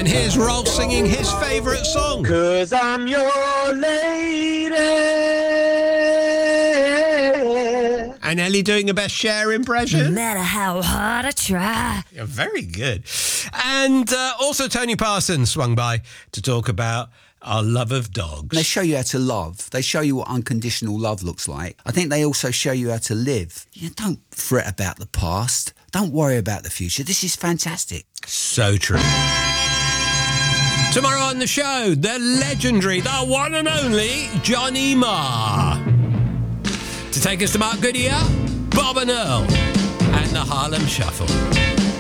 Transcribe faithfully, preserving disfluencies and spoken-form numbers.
And here's Rolf singing his favourite song. 'Cause I'm your lady. And Ellie doing a best Cher impression. No matter how hard I try. Yeah, very good. And uh, also Tony Parsons swung by to talk about our love of dogs. They show you how to love. They show you what unconditional love looks like. I think they also show you how to live. You know, don't fret about the past. Don't worry about the future. This is fantastic. So true. Tomorrow on the show, the legendary, the one and only Johnny Marr. To take us to Mark Goodyear, Bob and Earl, and the Harlem Shuffle.